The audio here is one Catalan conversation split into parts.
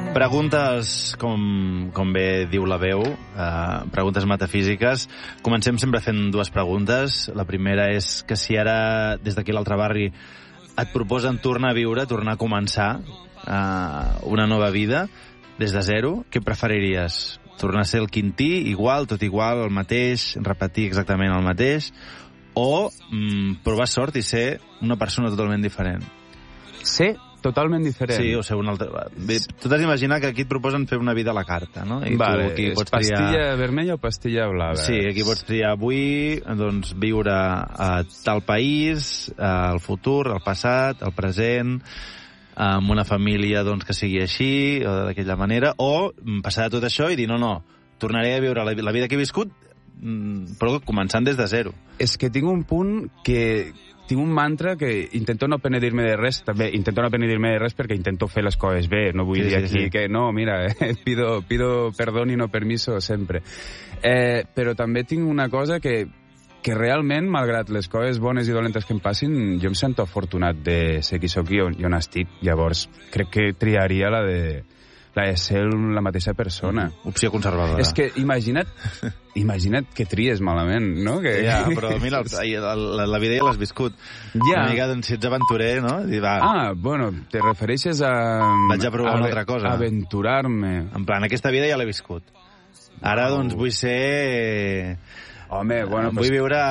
Preguntes, com bé diu la veu, preguntes metafísiques. Comencem sempre fent dues preguntes. La primera és que si ara, des d'aquí a l'altre barri, et proposen tornar a viure, tornar a començar una nova vida, des de zero, què preferiries? Tornar a ser el Quintí, igual, tot igual, el mateix, repetir exactament el mateix, o provar sort i ser una persona totalment diferent? Ser totalment diferent. Sí, o ser un altre... Bé, tu t'has d'imaginar que aquí et proposen fer una vida a la carta, no? I vale, tu aquí pots pastilla vermella o pastilla blava? Sí, aquí pots triar avui, doncs, viure a tal país, al futur, al passat, al present, amb una família doncs, que sigui així, o d'aquella manera, o passar de tot això i dir, no, tornaré a viure la vida que he viscut, però començant des de zero. És que tinc un punt que... Tinc un mantra que intento no penedir-me de res, també intento no penedir-me de res perquè intento fer les coses bé, no vull dir aquí que no, mira, pido perdón y no permiso sempre. Però també tinc una cosa que realment, malgrat les coses bones i dolentes que em passin, jo em sento afortunat de ser qui soc i on estic. Llavors, crec que triaria la de ser la mateixa persona. Opció conservadora. És que imagina't que tries malament, no? Ja, però mira, la vida ja l'has viscut. Ja. Una mica, doncs, si ets aventurer, no? Dir, va, bueno, te refereixes a... vaig a provar una altra cosa. Aventurar-me. En plan, aquesta vida ja l'he viscut. Ara, doncs, vull ser... Home, bueno, vull viure...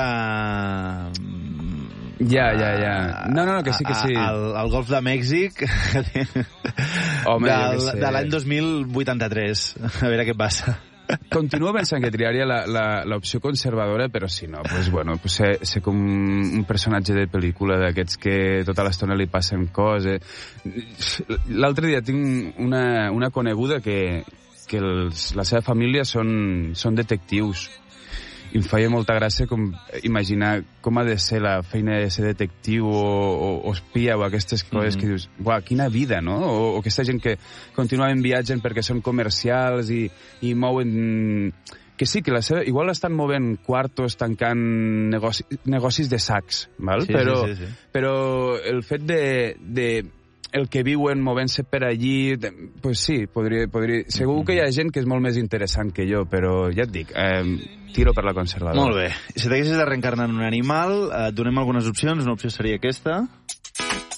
Ja. No, que sí. Al Golf de Mèxic home, de l'any 2083. A veure què passa. Continuo pensant que triaria l'opció conservadora, però si no, pues ser com un personatge de pel·lícula d'aquests que tota l'estona li passen coses. L'altre dia tinc una coneguda que la seva família són detectius. I em feia molta gràcia imaginar com ha de ser la feina de ser detectiu o espia o aquestes coses que dius, uah, quina vida, no? O aquesta gent que continuaven viatgen perquè són comercials i mouen... Que sí, que igual estan movent quartos, tancant negocis de sacs, val? Sí, sí. Però el fet de el que viuen movent-se per allí, pues sí, podria... Segur que hi ha gent que és molt més interessant que jo, però ja et dic, tiro per la conservadora. Molt bé. Si t'haguessis de reencarnar en un animal, et donem algunes opcions. Una opció seria aquesta.